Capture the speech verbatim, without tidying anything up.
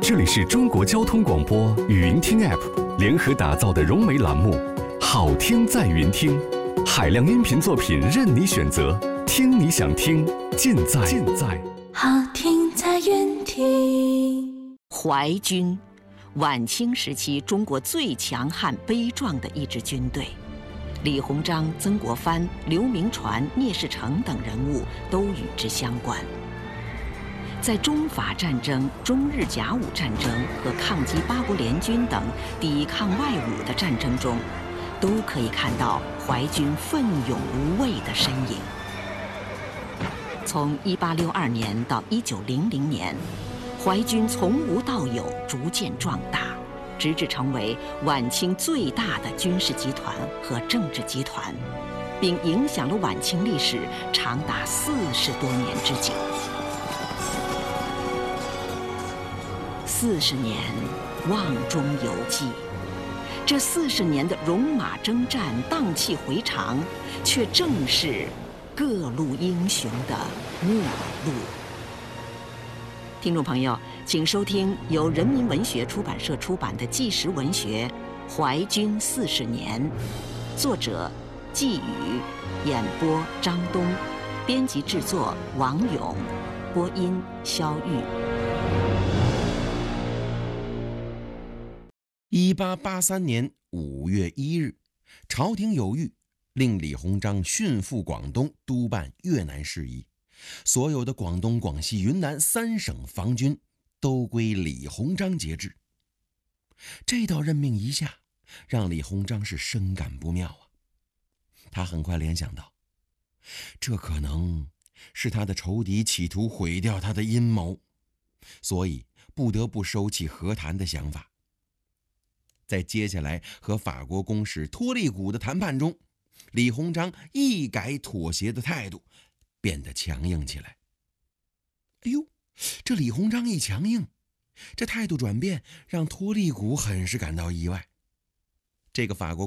这里是中国交通广播语音听 App 联合打造的融媒栏目，好听在云听，海量音频作品任你选择，听你想听，尽在尽在好听在云听。 淮军，晚清时期中国最强悍悲壮的一支军队，李鸿章、曾国藩、刘铭传、聂士成等人物都与之相关。在中法战争、中日甲午战争和抗击八国联军等抵抗外侮的战争中，都可以看到淮军奋勇无畏的身影。从一八六二年到一九零零年，淮军从无到有，逐渐壮大，直至成为晚清最大的军事集团和政治集团，并影响了晚清历史长达四十多年之久。四十年，瓮中有记。这四十年的戎马征战、荡气回肠，却正是各路英雄的末路。听众朋友，请收听由人民文学出版社出版的纪实文学《淮军四十年》，作者季宇，演播张东，编辑制作王勇，播音肖玉。 一八八三年五月一日，朝廷有谕，令李鸿章迅赴广东督办越南事宜，所有的广东、广西、云南三省防军都归李鸿章节制。这道任命一下，让李鸿章是深感不妙啊。他很快联想到，这可能是他的仇敌企图毁掉他的阴谋，所以不得不收起和谈的想法。在接下来和法国公使托利古的谈判中，李鸿章一改妥协的态度，变得强硬起来。哎呦，这李鸿章一强硬，这态度转变让托利古很是感到意外。这个法国